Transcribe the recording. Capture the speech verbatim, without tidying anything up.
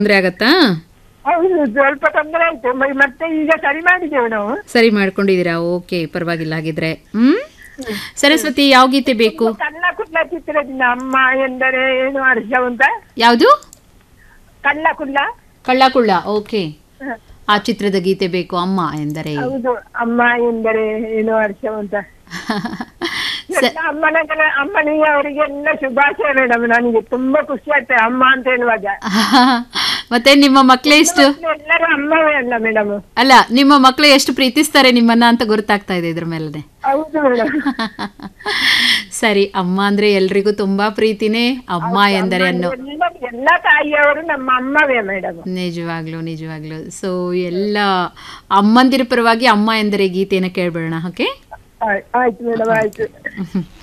ತೊಂದ್ರೆ ಆಗತ್ತಾ? ಹೌದು, ಸ್ವಲ್ಪ ತೊಂದರೆ ಆಯ್ತು. ಮ- ಮತ್ತೆ ಈಗ ಸರಿ ಮಾಡಿದ್ದೇವೆ ನಾವು. ಸರಿ ಮಾಡ್ಕೊಂಡಿದ್ದೀರಾ? ಓಕೆ, ಪರವಾಗಿಲ್ಲ ಹಾಗಿದ್ರೆ. ಹ್ಮ್ ಸರಸ್ವತಿ, ಯಾವ ಗೀತೆ ಬೇಕು? ಕಳ್ಳ ಕುಲ್ಲ ಚಿತ್ರದಿಂದ ಅಮ್ಮ ಎಂದರೆ ಏನು ಹರ್ಷ ಅಂತ. ಯಾವುದು? ಕಳ್ಳ ಕುಲ್ಲ. ಕಳ್ಳ ಕುಳ್ಳ. ಓಕೆ, ಆ ಚಿತ್ರದ ಗೀತೆ ಬೇಕು. ಅಮ್ಮ ಎಂದರೆ ಹೌದು, ಅಮ್ಮ ಎಂದರೆ ಏನು ಹರ್ಷ ಅಂತ. ಎಲ್ಲ ಅಮ್ಮನ ಅಮ್ಮನಿಗೆ ಅವರಿಗೆಲ್ಲ ಶುಭಾಶಯ ಮೇಡಮ್. ನನಗೆ ತುಂಬಾ ಖುಷಿ ಆಗ್ತದೆ ಅಮ್ಮ ಅಂತ ಹೇಳುವಾಗ. ಮತ್ತೆ ನಿಮ್ಮ ಮಕ್ಳು ಎಷ್ಟು? ಎಲ್ಲರೂ ಅಮ್ಮವೇ ಅಲ್ಲ ಮೇಡಮ್. ಅಲ್ಲ, ನಿಮ್ಮ ಮಕ್ಳು ಎಷ್ಟು ಪ್ರೀತಿಸ್ತಾರೆ ನಿಮ್ಮನ್ನ ಅಂತ ಗೊತ್ತಾಗ್ತಾ ಇದೆ ಇದ್ರ ಮೇಲೆ. ಹೌದು ಮೇಡಮ್. ಸರಿ, ಅಮ್ಮ ಅಂದ್ರೆ ಎಲ್ರಿಗೂ ತುಂಬಾ ಪ್ರೀತಿನೇ. ಅಮ್ಮ ಎಂದರೆ ಅನ್ನೋ ಎಲ್ಲ ತಾಯಿಯವರು ನಮ್ಮ ಅಮ್ಮವೇ ಮೇಡಮ್. ನಿಜವಾಗ್ಲು ನಿಜವಾಗ್ಲು. ಸೊ ಎಲ್ಲ ಅಮ್ಮಂದಿರ ಪರವಾಗಿ ಅಮ್ಮ ಎಂದರೆ ಗೀತೆಯನ್ನು ಕೇಳ್ಬೇಡ. ಓಕೆ, ಆಯ್ತು ಮೇಡಮ್, ಆಯ್ತು.